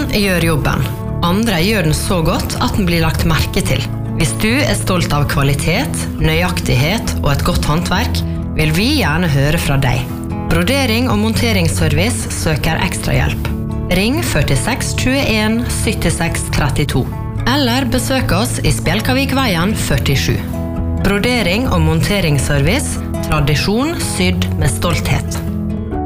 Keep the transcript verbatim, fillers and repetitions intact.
Noen gjør jobben. Andre gjør den så godt at den blir lagt merke til. Hvis du er stolt av kvalitet, nøyaktighet og et godt håndverk, vil vi gjerne høre fra deg. Brodering og monteringsservice søker ekstra hjelp. Ring førtiseks tjueen syttiseks trettito. Eller besøk oss i Spjelkavikveien førtisju. Brodering og monteringsservice, tradisjon sydd med stolthet.